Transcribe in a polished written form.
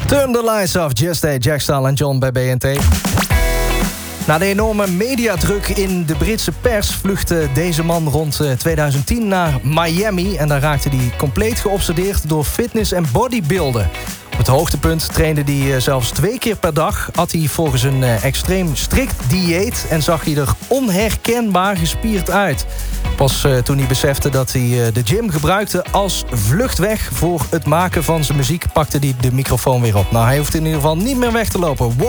Turn the lights off, Just A, Jack Stahl en John bij BNT. Na de enorme mediadruk in de Britse pers vluchtte deze man rond 2010 naar Miami. En daar raakte hij compleet geobsedeerd door fitness en bodybuilden. Op het hoogtepunt trainde hij zelfs 2 keer per dag. At hij volgens een extreem strikt dieet en zag hij er onherkenbaar gespierd uit. Pas toen hij besefte dat hij de gym gebruikte als vluchtweg voor het maken van zijn muziek, pakte hij de microfoon weer op. Nou, hij hoeft in ieder geval niet meer weg te lopen.